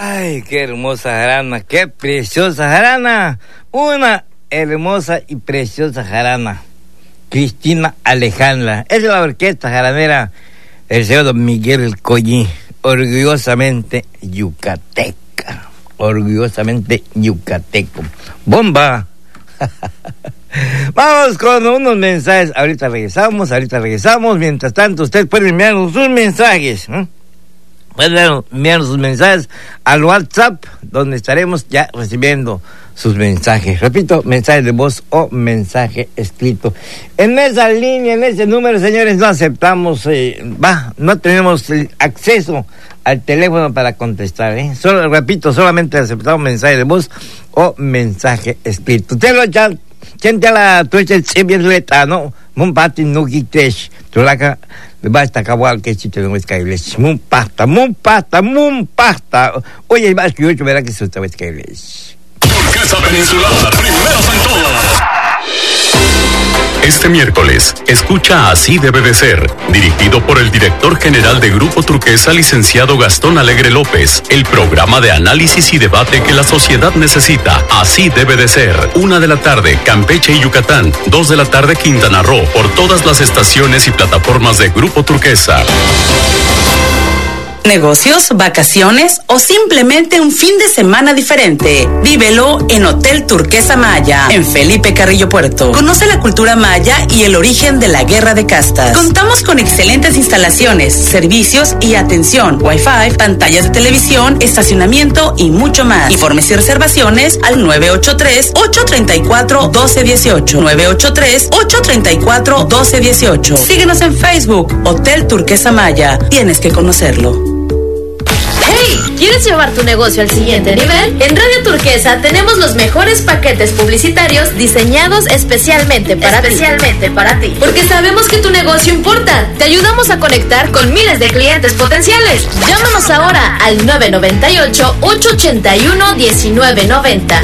Ay, qué hermosa jarana, qué preciosa jarana. Una hermosa y preciosa jarana. Cristina Alejandra. Esa es la orquesta jaranera del señor Don Miguel Collí. Orgullosamente yucateca. Orgullosamente yucateco. ¡Bomba! Vamos con unos mensajes. Ahorita regresamos. Mientras tanto, usted puede enviarnos sus mensajes. Pueden enviarnos sus mensajes al WhatsApp, donde estaremos ya recibiendo sus mensajes. Repito, mensaje de voz o mensaje escrito. En esa línea, en ese número, señores, no aceptamos, no tenemos acceso al teléfono para contestar, Solo, repito, solamente aceptamos mensaje de voz o mensaje escrito. Te lo echan, gente a la tuya, si bien letano, mun pati nuki tesh, tulaca, basta cabal que chiste no es cables, mun pasta. Oye, vas que yo verá que se está es cables. Turquesa Peninsular, primeros en todo. Este miércoles, escucha Así debe de ser, dirigido por el director general de Grupo Turquesa, licenciado Gastón Alegre López, el programa de análisis y debate que la sociedad necesita. Así debe de ser. 1:00 p.m, Campeche y Yucatán. 2:00 p.m, Quintana Roo, por todas las estaciones y plataformas de Grupo Turquesa. Negocios, vacaciones o simplemente un fin de semana diferente. Vívelo en Hotel Turquesa Maya, en Felipe Carrillo Puerto. Conoce la cultura maya y el origen de la guerra de castas. Contamos con excelentes instalaciones, servicios y atención, Wi-Fi, pantallas de televisión, estacionamiento y mucho más. Informes y reservaciones al 983-834-1218. 983-834-1218. Síguenos en Facebook, Hotel Turquesa Maya. Tienes que conocerlo. ¡Hey! ¿Quieres llevar tu negocio al siguiente nivel? En Radio Turquesa tenemos los mejores paquetes publicitarios diseñados especialmente para ti. Porque sabemos que tu negocio importa. Te ayudamos a conectar con miles de clientes potenciales. Llámanos ahora al 998-881-1990.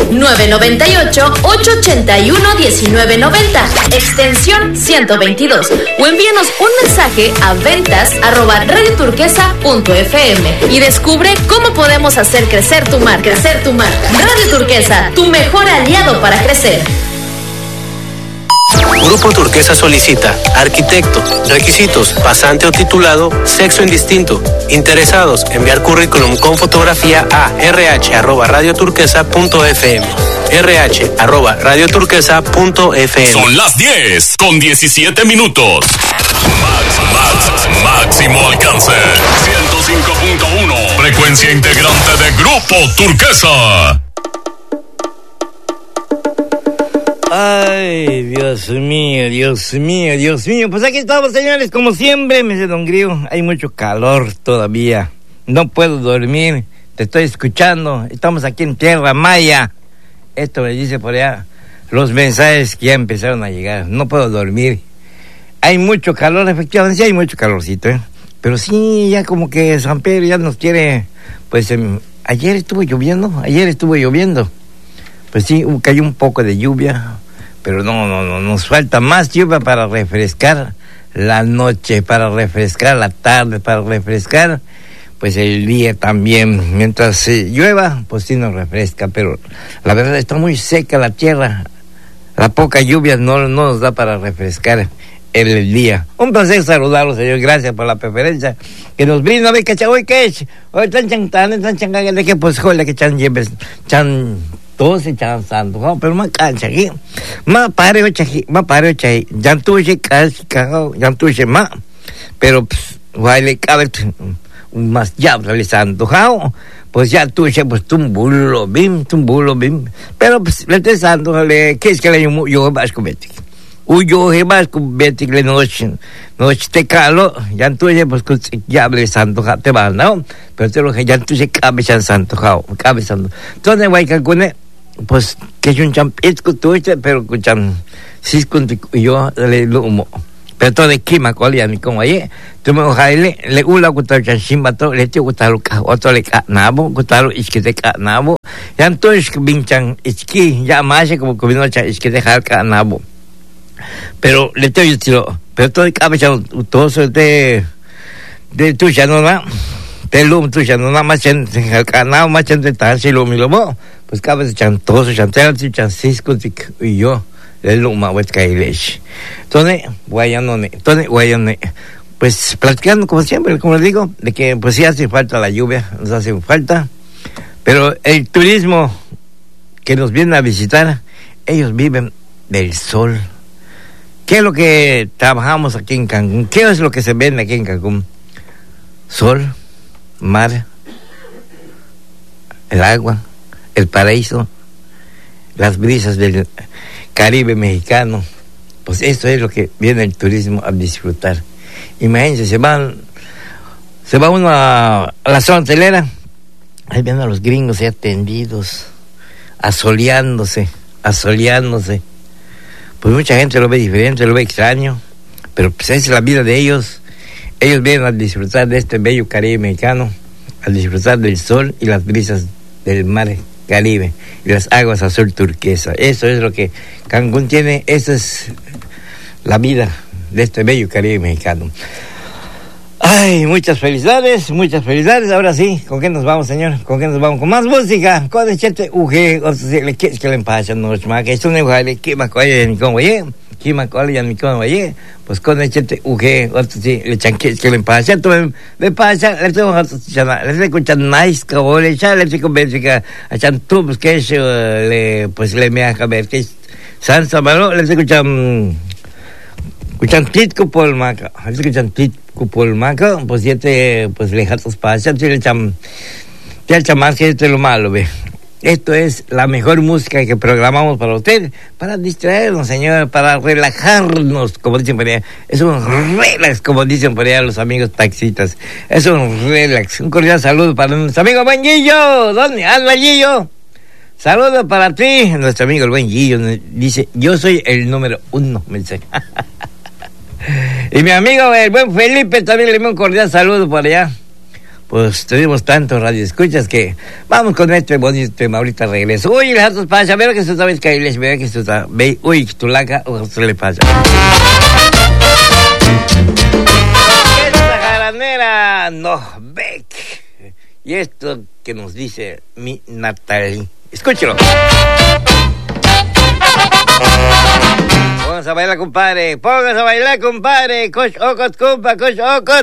998-881-1990. Extensión 122. O envíanos un mensaje a ventas@radioturquesa.fm y descubre cómo podemos hacer crecer tu marca. Radio Turquesa, tu mejor aliado para crecer. Grupo Turquesa solicita arquitecto, requisitos, pasante o titulado, sexo indistinto. Interesados, enviar currículum con fotografía a rh@radioturquesa.fm. rh@radioturquesa.fm. Son las 10:17. Máximo alcance. 105.1. Frecuencia integrante de Grupo Turquesa. Ay, Dios mío. Pues aquí estamos, señores, como siempre, me dice Don Grillo. Hay mucho calor todavía. No puedo dormir. Te estoy escuchando. Estamos aquí en Tierra Maya. Esto me dice por allá los mensajes que ya empezaron a llegar. No puedo dormir. Hay mucho calor, efectivamente, sí hay mucho calorcito, Pero sí, ya como que San Pedro ya nos quiere, pues ayer estuvo lloviendo. Pues sí, cayó un poco de lluvia, pero no, nos falta más lluvia para refrescar la noche, para refrescar la tarde, para refrescar pues el día también. Mientras llueva, pues sí nos refresca, pero la verdad está muy seca la tierra. La poca lluvia no nos da para refrescar el día. Un placer saludarlos, señor. Gracias por la preferencia que nos brinda. Hoy tan changaga de que pues joder que chan lleves chan todos se chan santo, pero más cancha aquí. Más pareo chaji, yantuche casi cagao, yantuche más. Pero pues le cabe más ya le santo, pues ya tuche pues tumbulo bim. Pero pues le te santo le que es que le yo vas con Betty. Uyo hebas con Betty le noche te calo, ya tú pues ya le santo te va, ¿no? Pero te lo que ya tú se cabe santo. Entonces voy que con pues que es un champito tuche, pero escuchan si con yo le humo. Pero todo de quima colia ni como ahí, tú me ojalá le ula gusta chimbato, le te gusta otro le nabo, gusta iskite nabo. Ya entonces binchan iski ya más como vino iskite nabo. Pero le estoy diciendo, pero todo el cabeza todo eso de tu ya no va, telum tu chan na machen kana machen de tan si lo mi lo bo pues cada vez chantoso chantel si chancisco y yo el luma wet kailesh entonces pues platicando como siempre, como les digo, de que pues sí hace falta la lluvia, nos hace falta, pero el turismo que nos viene a visitar, ellos viven del sol. ¿Qué es lo que trabajamos aquí en Cancún? ¿Qué es lo que se vende aquí en Cancún? Sol, mar, el agua, el paraíso, las brisas del Caribe mexicano. Pues esto es lo que viene el turismo a disfrutar. Imagínense, se va uno a la zona hotelera, ahí vienen a los gringos ya tendidos, asoleándose. Pues mucha gente lo ve diferente, lo ve extraño, pero pues esa es la vida de ellos. Ellos vienen a disfrutar de este bello Caribe mexicano, a disfrutar del sol y las brisas del mar Caribe y las aguas azul turquesa. Eso es lo que Cancún tiene, esa es la vida de este bello Caribe mexicano. Ay, muchas felicidades. Ahora sí, ¿con qué nos vamos, señor? ¿Con qué nos vamos? Con más música. Con el chete uge, o sea, le que le pasa no chma, que esto no vale que me coye ni con oye, que me coye ni con oye, pues con el chete uge, o sea, le chanque que le pasa, tú me pasa, le tengo a chana, le escuchan nice que ole, le chico benfica, a chan tú pues que le me haga ver que San Samaro le escuchan tit kupol maka, pues pues le jatos pasa, te más que esto es lo malo, ve. Esto es la mejor música que programamos para usted, para distraernos, señor, para relajarnos, como dicen por allá. Es un relax, como dicen por allá los amigos taxistas. Es un relax. Un cordial saludo para nuestro amigo Buen Gillo. ¿Dónde anda Gillo? Saludo para ti, nuestro amigo el Buen Gillo. Dice, yo soy el número 1, me dice. Y mi amigo el buen Felipe también le envió un cordial saludo por allá. Pues tuvimos tantos radioescuchas que vamos con este bonito tema. Ahorita regreso. Uy, les datos pasa, veo que tú sabes que les veo que tú sabes. Ve, uy, tu laca, o se le pasa. Esta jaranera no, Beck. Y esto que nos dice mi Natalie. Escúchelo. Pónganse a bailar, compadre. Coach Ocot, compa, Coach Ocot.